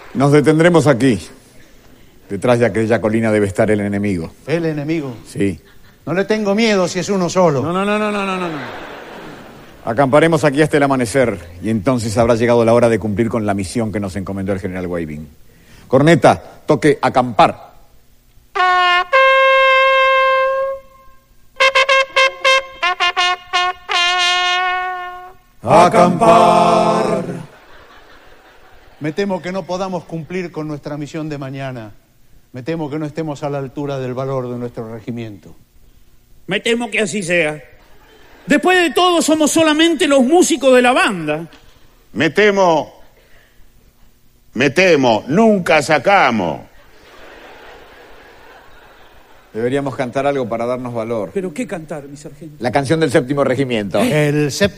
Nos detendremos aquí. Detrás de aquella colina debe estar el enemigo. ¿El enemigo? Sí. No le tengo miedo si es uno solo. No. Acamparemos aquí hasta el amanecer y entonces habrá llegado la hora de cumplir con la misión que nos encomendó el general Waving. Corneta, toque acampar. Acampar. Me temo que no podamos cumplir con nuestra misión de mañana. Me temo que no estemos a la altura del valor de nuestro regimiento. Me temo que así sea. Después de todo, somos solamente los músicos de la banda. Me temo, nunca sacamos. Deberíamos cantar algo para darnos valor. ¿Pero qué cantar, mi sargento? La canción del 7º regimiento. El 7º